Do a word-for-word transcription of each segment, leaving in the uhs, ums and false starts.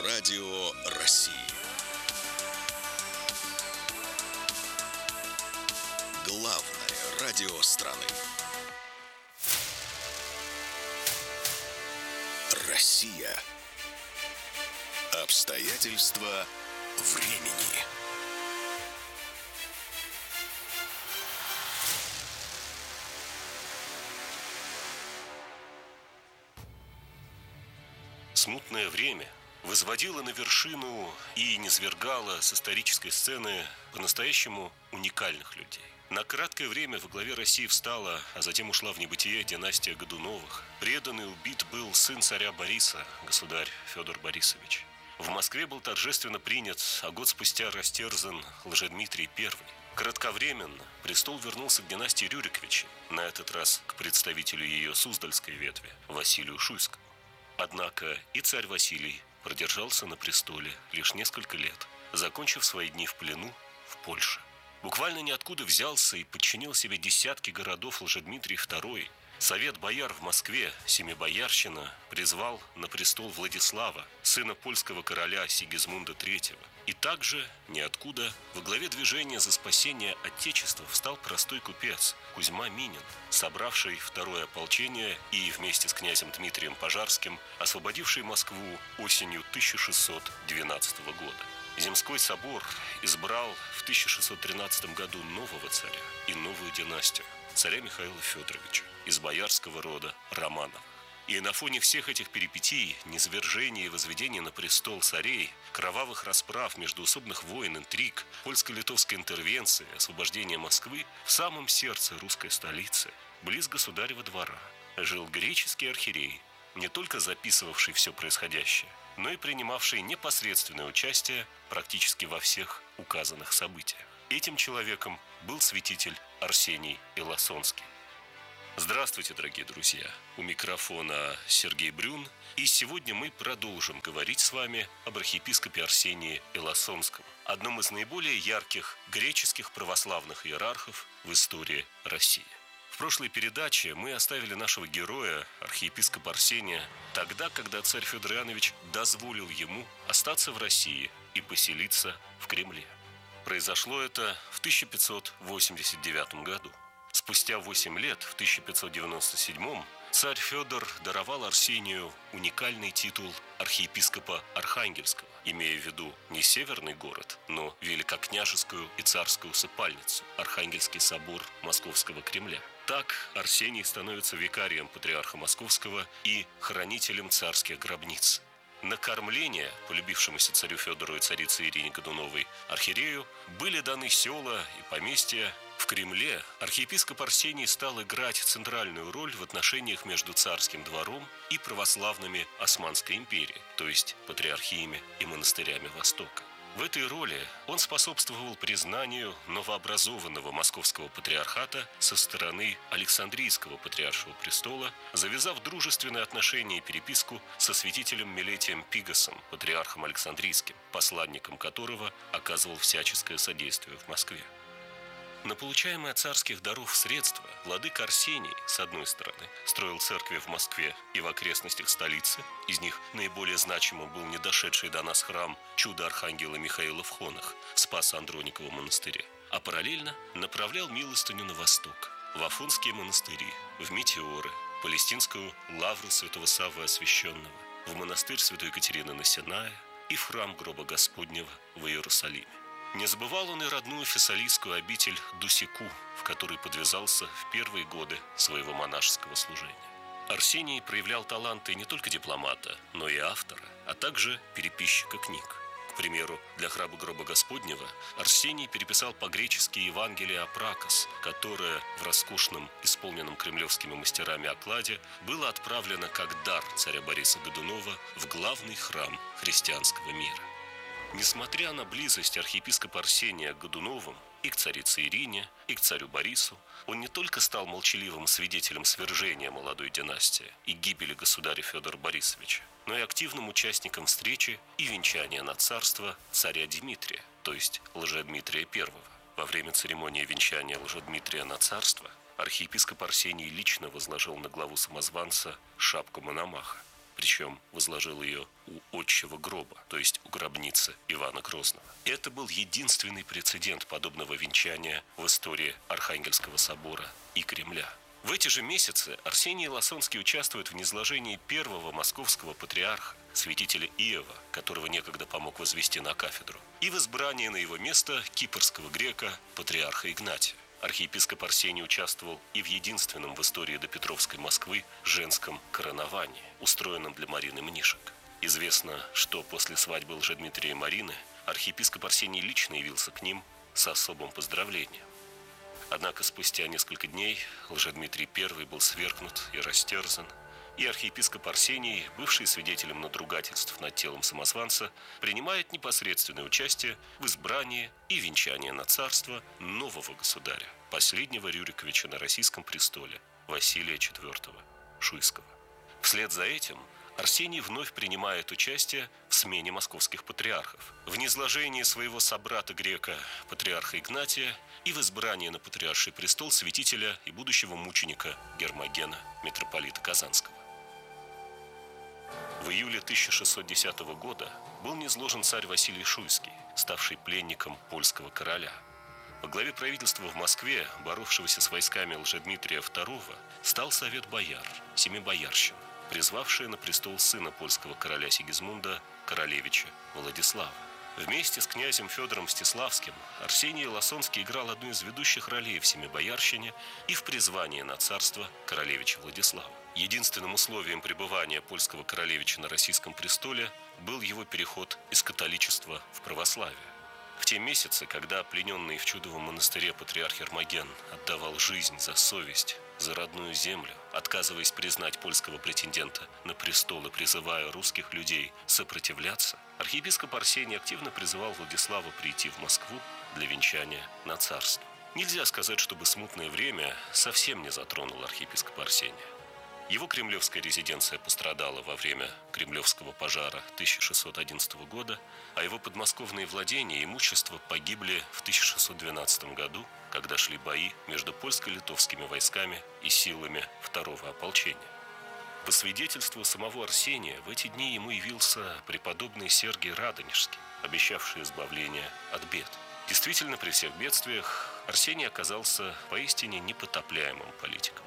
Радио России. Главное радио страны. Россия. Обстоятельства времени. Смутное время возводило на вершину и низвергало с исторической сцены по-настоящему уникальных людей. На краткое время во главе России встала, а затем ушла в небытие династия Годуновых. Предан и убит был сын царя Бориса, государь Федор Борисович. В Москве был торжественно принят, а год спустя растерзан Лжедмитрий Первый. Кратковременно престол вернулся к династии Рюриковичей, на этот раз к представителю ее Суздальской ветви, Василию Шуйскому. Однако и царь Василий продержался на престоле лишь несколько лет, закончив свои дни в плену в Польше. Буквально ниоткуда взялся и подчинил себе десятки городов Лжедмитрий Второй. Совет бояр в Москве, Семибоярщина, призвал на престол Владислава, сына польского короля Сигизмунда Третьего. И также ниоткуда во главе движения за спасение Отечества встал простой купец Кузьма Минин, собравший второе ополчение и вместе с князем Дмитрием Пожарским освободивший Москву осенью тысяча шестьсот двенадцатого года. Земской собор избрал в тысяча шестьсот тринадцатом году нового царя и новую династию, царя Михаила Федоровича из боярского рода Романовых. И на фоне всех этих перипетий, низвержения и возведения на престол царей, кровавых расправ, междоусобных войн, интриг, польско-литовской интервенции, освобождения Москвы, в самом сердце русской столицы, близ государева двора, жил греческий архиерей, не только записывавший все происходящее, но и принимавший непосредственное участие практически во всех указанных событиях. Этим человеком был святитель Арсений Илосонский. Здравствуйте, дорогие друзья! У микрофона Сергей Брюн, и сегодня мы продолжим говорить с вами об архиепископе Арсении Илосонском, одном из наиболее ярких греческих православных иерархов в истории России. В прошлой передаче мы оставили нашего героя, архиепископа Арсения, тогда, когда царь Федор Иоаннович дозволил ему остаться в России и поселиться в Кремле. Произошло это в тысяча пятьсот восемьдесят девятом году. Спустя восемь лет, в тысяча пятьсот девяносто седьмом, царь Федор даровал Арсению уникальный титул архиепископа Архангельского, имея в виду не северный город, но великокняжескую и царскую усыпальницу, Архангельский собор Московского Кремля. Так Арсений становится викарием патриарха Московского и хранителем царских гробниц. На кормление полюбившемуся царю Федору и царице Ирине Годуновой архиерею были даны села и поместья. В Кремле архиепископ Арсений стал играть центральную роль в отношениях между царским двором и православными Османской империи, то есть патриархиями и монастырями Востока. В этой роли он способствовал признанию новообразованного московского патриархата со стороны Александрийского патриаршего престола, завязав дружественные отношения и переписку со святителем Мелетием Пигосом, патриархом Александрийским, посланником которого оказывал всяческое содействие в Москве. На получаемые от царских даров средства владыка Арсений, с одной стороны, строил церкви в Москве и в окрестностях столицы, из них наиболее значимым был недошедший до нас храм чуда архангела Михаила в Хонах в Спасо-Андрониковом монастыре, а параллельно направлял милостыню на восток, в Афонские монастыри, в Метеоры, Палестинскую лавру святого Саввы Освященного, в монастырь святой Екатерины на Синае и в храм гроба Господнего в Иерусалиме. Не забывал он и родную фессалийскую обитель Дусику, в которой подвязался в первые годы своего монашеского служения. Арсений проявлял таланты не только дипломата, но и автора, а также переписчика книг. К примеру, для храма гроба Господнего Арсений переписал по-гречески Евангелие Апракос, которое в роскошном, исполненном кремлевскими мастерами окладе было отправлено как дар царя Бориса Годунова в главный храм христианского мира. Несмотря на близость архиепископа Арсения к Годуновым и к царице Ирине, и к царю Борису, он не только стал молчаливым свидетелем свержения молодой династии и гибели государя Федора Борисовича, но и активным участником встречи и венчания на царство царя Дмитрия, то есть Лжедмитрия Первого. Во время церемонии венчания Лжедмитрия на царство архиепископ Арсений лично возложил на главу самозванца шапку Мономаха. причем возложил ее у отчего гроба, то есть у гробницы Ивана Грозного. Это был единственный прецедент подобного венчания в истории Архангельского собора и Кремля. В эти же месяцы Арсений Лосонский участвует в низложении первого московского патриарха, святителя Иова, которого некогда помог возвести на кафедру, и в избрании на его место кипрского грека, патриарха Игнатия. Архиепископ Арсений участвовал и в единственном в истории допетровской Москвы женском короновании, устроенном для Марины Мнишек. Известно, что после свадьбы Лжедмитрия и Марины архиепископ Арсений лично явился к ним с особым поздравлением. Однако спустя несколько дней Лжедмитрий I был свергнут и растерзан, и архиепископ Арсений, бывший свидетелем надругательств над телом самозванца, принимает непосредственное участие в избрании и венчании на царство нового государя, последнего Рюриковича на российском престоле, Василия четвёртого Шуйского. Вслед за этим Арсений вновь принимает участие в смене московских патриархов, в низложении своего собрата-грека, патриарха Игнатия, и в избрании на патриарший престол святителя и будущего мученика Гермогена, митрополита Казанского. В июле тысяча шестьсот десятого года был низложен царь Василий Шуйский, ставший пленником польского короля. Во главе правительства в Москве, боровшегося с войсками Лжедмитрия второго, стал совет бояр, семибоярщина, призвавшая на престол сына польского короля Сигизмунда, королевича Владислава. Вместе с князем Федором Мстиславским Арсений Лосонский играл одну из ведущих ролей в семибоярщине и в призвании на царство королевича Владислава. Единственным условием пребывания польского королевича на российском престоле был его переход из католичества в православие. В те месяцы, когда плененный в Чудовом монастыре патриарх Гермоген отдавал жизнь за совесть, за родную землю, отказываясь признать польского претендента на престол и призывая русских людей сопротивляться, архиепископ Арсений активно призывал Владислава прийти в Москву для венчания на царство. Нельзя сказать, чтобы смутное время совсем не затронуло архиепископа Арсения. Его кремлевская резиденция пострадала во время Кремлевского пожара тысяча шестьсот одиннадцатого года, а его подмосковные владения и имущество погибли в тысяча шестьсот двенадцатом году, когда шли бои между польско-литовскими войсками и силами второго ополчения. По свидетельству самого Арсения, в эти дни ему явился преподобный Сергий Радонежский, обещавший избавление от бед. Действительно, при всех бедствиях Арсений оказался поистине непотопляемым политиком.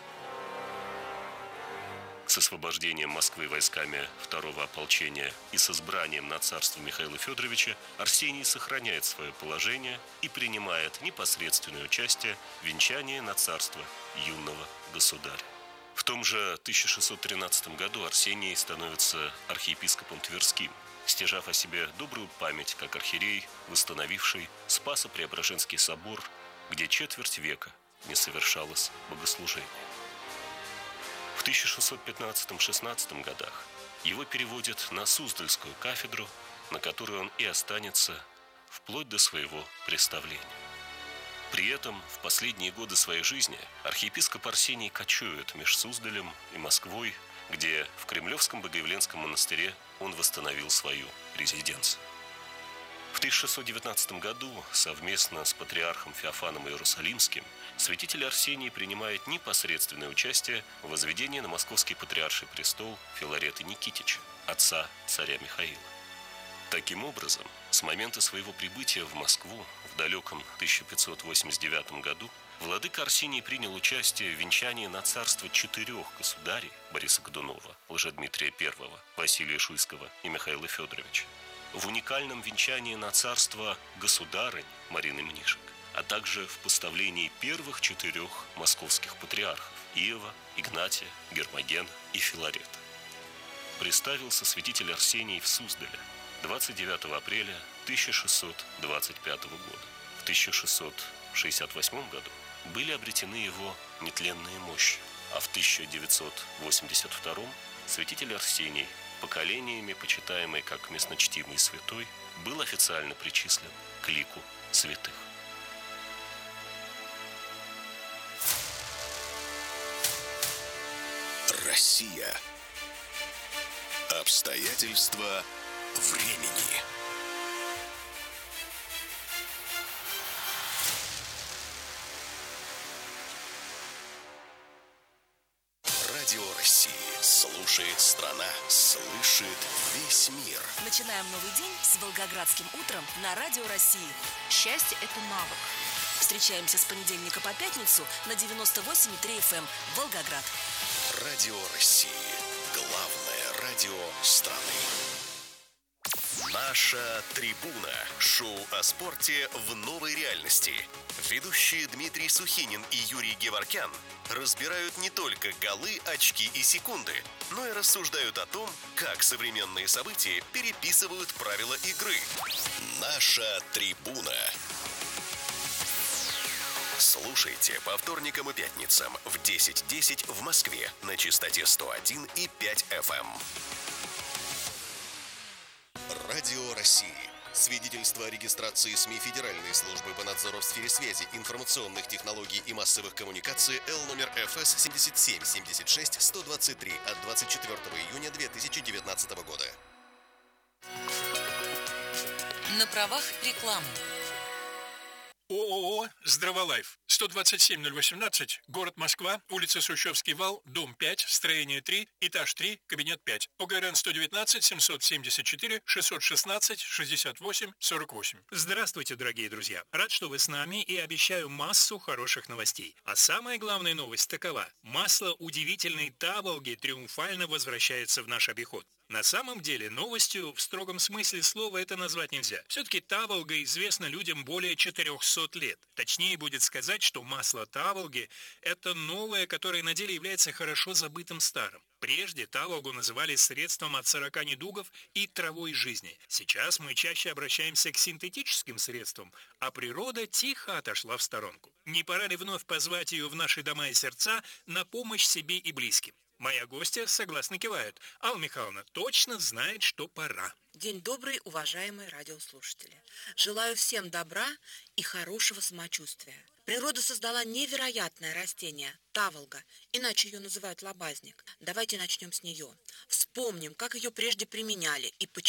С освобождением Москвы войсками второго ополчения и с избранием на царство Михаила Федоровича Арсений сохраняет свое положение и принимает непосредственное участие в венчании на царство юного государя. В том же тысяча шестьсот тринадцатом году Арсений становится архиепископом Тверским, стяжав о себе добрую память как архиерей, восстановивший Спасо-Преображенский собор, где четверть века не совершалось богослужение. В тысяча шестьсот пятнадцатом — шестнадцатом годах его переводят на Суздальскую кафедру, на которой он и останется вплоть до своего преставления. При этом в последние годы своей жизни архиепископ Арсений кочует между Суздалем и Москвой, где в Кремлевском Богоявленском монастыре он восстановил свою резиденцию. В тысяча шестьсот девятнадцатом году совместно с патриархом Феофаном Иерусалимским святитель Арсений принимает непосредственное участие в возведении на московский патриарший престол Филарета Никитича, отца царя Михаила. Таким образом, с момента своего прибытия в Москву в далеком тысяча пятьсот восемьдесят девятом году владыка Арсений принял участие в венчании на царство четырех государей Бориса Годунова, Лжедмитрия Первого, Василия Шуйского и Михаила Федоровича, в уникальном венчании на царство государынь Марины Мнишек, а также в поставлении первых четырех московских патриархов Иова, Игнатия, Гермогена и Филарета. Приставился святитель Арсений в Суздале двадцать девятого апреля тысяча шестьсот двадцать пятого года. В тысяча шестьсот шестьдесят восьмом году были обретены его нетленные мощи, а в тысяча девятьсот восемьдесят втором святитель Арсений, поколениями почитаемый как местночтимый святой, был официально причислен к лику святых. Россия. Обстоятельства времени. Радио России. Слушает страна, слышит весь мир. Начинаем новый день с Волгоградским утром на Радио России. Счастье – это навык. Встречаемся с понедельника по пятницу на девяносто восемь и три эф эм Волгоград. Радио России. Главное радио страны. Наша трибуна. Шоу о спорте в новой реальности. Ведущие Дмитрий Сухинин и Юрий Геворкян разбирают не только голы, очки и секунды, но и рассуждают о том, как современные события переписывают правила игры. Наша трибуна. Слушайте по вторникам и пятницам в десять десять в Москве на частоте сто один и пять эф эм. Радио России. Свидетельство о регистрации СМИ Федеральной службы по надзору в сфере связи, информационных технологий и массовых коммуникаций Л номер эф эс семьдесят семь семьдесят шесть сто двадцать три от двадцать четвёртого июня две тысячи девятнадцатого года. На правах рекламы. ООО «Здраволайф», сто двадцать семь ноль восемнадцать, город Москва, улица Сущевский вал, дом пять, строение три, этаж три, кабинет пять. О Г Р Н сто девятнадцать семьсот семьдесят четыре шестьсот шестнадцать шестьдесят восемь сорок восемь. Здравствуйте, дорогие друзья! Рад, что вы с нами, и обещаю массу хороших новостей. А самая главная новость такова. Масло удивительной Таволги триумфально возвращается в наш обиход. На самом деле, новостью в строгом смысле слова это назвать нельзя. Все-таки Таволга известна людям более четырехсот лет. Точнее будет сказать, что масло Таволги – это новое, которое на деле является хорошо забытым старым. Прежде Таволгу называли средством от сорока недугов и травой жизни. Сейчас мы чаще обращаемся к синтетическим средствам, а природа тихо отошла в сторонку. Не пора ли вновь позвать ее в наши дома и сердца на помощь себе и близким? Моя гостья согласно кивает. Алла Михайловна точно знает, что пора. День добрый, уважаемые радиослушатели. Желаю всем добра и хорошего самочувствия. Природа создала невероятное растение – таволга, иначе ее называют лобазник. Давайте начнем с нее. Вспомним, как ее прежде применяли и почему.